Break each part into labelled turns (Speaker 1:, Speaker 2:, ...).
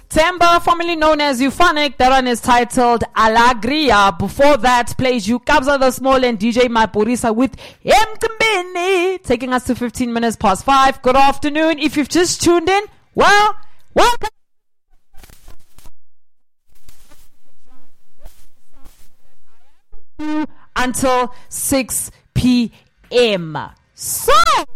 Speaker 1: Temba, formerly known as Euphonic, that one is titled Alegria. Before that, plays you Kabza the Small and DJ Mapurisa with Mkambini, taking us to 15 minutes past 5. Good afternoon. If you've just tuned in, well, welcome. Until 6 p.m. So,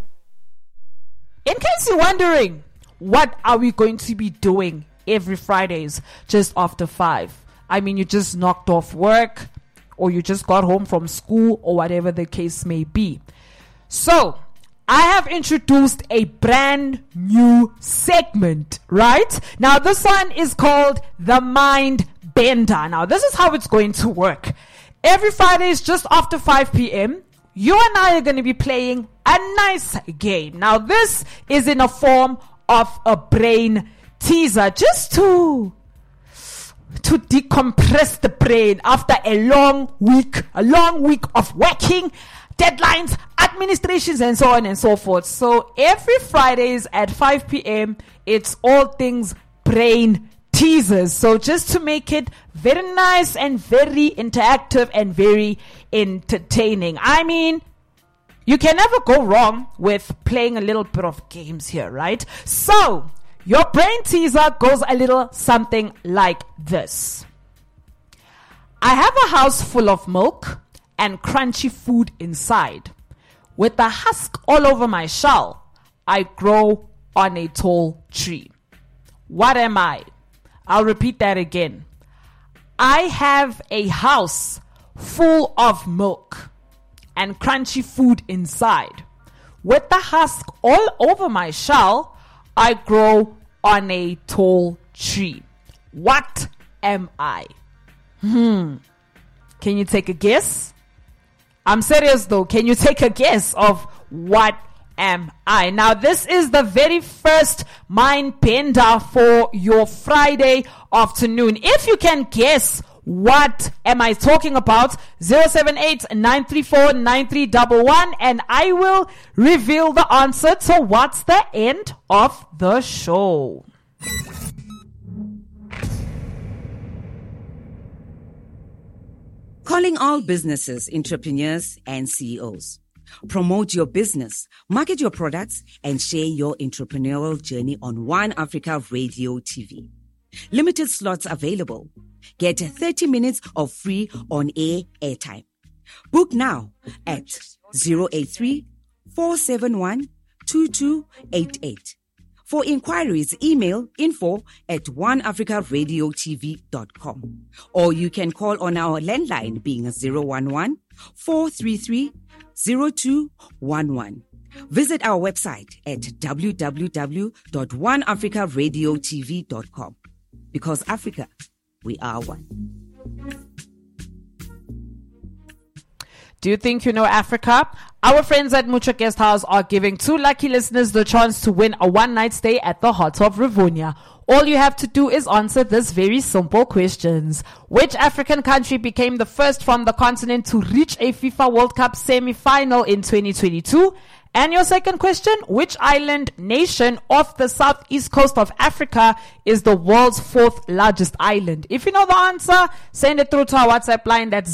Speaker 1: in case you're wondering, what are we going to be doing every Fridays just after 5? I mean, you just knocked off work, or you just got home from school, or whatever the case may be. So, I have introduced a brand new segment, right? Now, this one is called the Mind Bender. Now, this is how it's going to work. Every Fridays just after 5 p.m., you and I are going to be playing a nice game. Now, this is in a form of a brain teaser, just to decompress the brain after a long week of working, deadlines, administrations, and so on and so forth. So every Fridays at 5 p.m., it's all things brain teasers. So just to make it very nice and very interactive and very entertaining. I mean, you can never go wrong with playing a little bit of games here, right? So, your brain teaser goes a little something like this. I have a house full of milk and crunchy food inside. With the husk all over my shell, I grow on a tall tree. What am I? I'll repeat that again. I have a house full of milk and crunchy food inside. With the husk all over my shell, I grow on a tall tree. What am I? Can you take a guess? I'm serious though. Can you take a guess of what am I? Now, this is the very first mind bender for your Friday afternoon. If you can guess what am I talking about, 078-934-9311, and I will reveal the answer towards the end of the show.
Speaker 2: Calling all businesses, entrepreneurs, and CEOs. Promote your business, market your products, and share your entrepreneurial journey on One Africa Radio TV. Limited slots available. Get 30 minutes of free on-air airtime. Book now at 083-471-2288. For inquiries, email info@oneafricaradiotv.com. Or you can call on our landline being 011-433-0211. Visit our website at www.oneafricaradiotv.com. Because Africa, we are one.
Speaker 1: Do you think you know Africa? Our friends at Mucho Guest House are giving 2 lucky listeners the chance to win a one-night stay at the heart of Rivonia. All you have to do is answer this very simple questions. Which African country became the first from the continent to reach a FIFA World Cup semi-final in 2022? And your second question, which island nation off the southeast coast of Africa is the world's 4th largest island? If you know the answer, send it through to our WhatsApp line. That's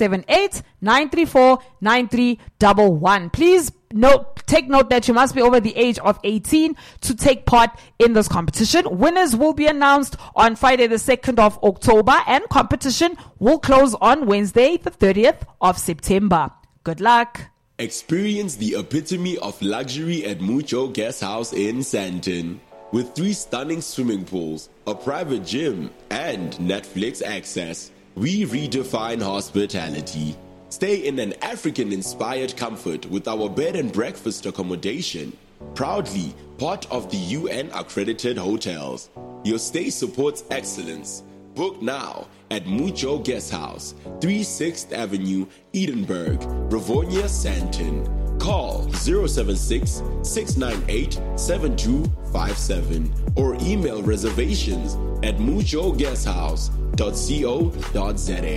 Speaker 1: 078-934-9311. Please take note that you must be over the age of 18 to take part in this competition. Winners will be announced on Friday the 2nd of October, and competition will close on Wednesday the 30th of September. Good luck.
Speaker 3: Experience the epitome of luxury at Mucho Guest House in Sandton. With 3 stunning swimming pools, a private gym, and Netflix access, we redefine hospitality. Stay in an African-inspired comfort with our bed and breakfast accommodation. Proudly part of the UN-accredited hotels. Your stay supports excellence. Book now at Mucho Guest House, 36th Avenue, Edinburgh, Rivonia, Sandton. Call 076-698-7257 or email reservations at muchoguesthouse.co.za.